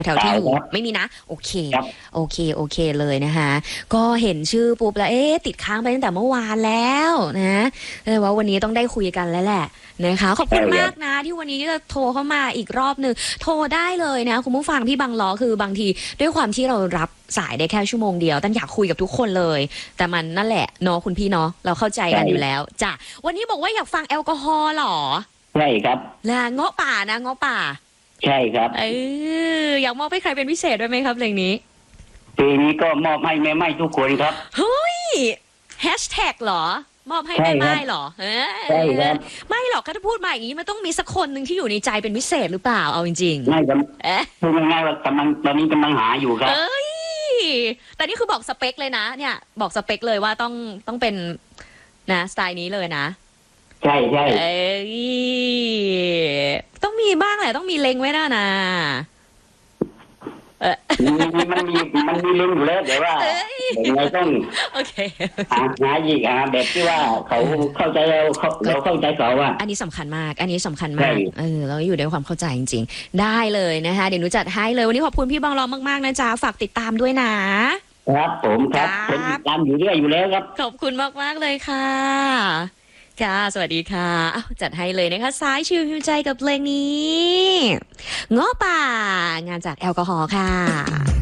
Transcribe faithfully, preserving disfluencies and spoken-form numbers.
แถวที่อยู่ไม่มีนะโอเคโอเคโอเคเลยนะคะก็เห็นชื่อปุ๊บแล้วเอ๊ะติดค้างไปตั้งแต่เมื่อวานแล้วนะเลยว่าวันนี้ต้องได้คุยกันแล้วแหละนะคะขอบคุณมากนะที่วันนี้จะโทรเข้ามาอีกรอบหนึ่งโทรได้เลยนะคุณผู้ฟังพี่บังล้อคือบางทีด้วยความที่เรารับสายได้แค่ชั่วโมงเดียวตั้งอยากคุยกับทุกคนเลยแต่มันนั่นแหละเนาะคุณพี่เนาะเราเข้าใจกันอยู่แล้วจ้ะวันนี้บอกว่าอยากฟังแอลกอฮอล์หรอใช่ครับนะเงาะป่านะเงาะป่าใช่ครับเอออยากมอบให้ใครเป็นพิเศษด้วยไหมครับเพลงนี้เพลงนี้ก็มอบให้แม่ไม้ทุกคนครับเฮ้ยแฮชแท็กเหรอมอบให้แม่ไม้เหรอใช่ครับไม่หรอกถ้าพูดมาอย่างนี้มันต้องมีสักคนหนึ่งที่อยู่ในใจเป็นพิเศษหรือเปล่าเอาจริงๆไม่ครับเอ๊ะพูดง่ายๆว่ากำลังตอนนี้กำลังหาอยู่ครับเอ้ยแต่นี่คือบอกสเปคเลยนะเนี่ยบอกสเปคเลยว่าต้องต้องเป็นนะสไตล์นี้เลยนะใช่ใช่เอ้ยต้องมีบ้างแหละต้องมีเล็งไว้นะนะเออมันมีมันมีเล็งอยู่แล้วแต่ว่าเราต้องโอเคหาหาอีกอ่ะแบบที่ว่าเขาเข้าใจเราเราเข้าใจเขาว่าอันนี้สำคัญมากอันนี้สำคัญมากเออเราอยู่ในความเข้าใจจริงๆได้เลยนะคะเดี๋ยวหนูจัดให้เลยวันนี้ขอบคุณพี่บังล้อมากๆนะจ๊ะฝากติดตามด้วยนะครับผมครับผมติดตามอยู่เรื่อยอยู่แล้วครับขอบคุณมากๆเลยค่ะค่ะสวัสดีค่ะจัดให้เลยนะคะสายชิวหิวใจกับเพลงนี้เงาะป่างานจากแอลกอฮอล์ค่ะ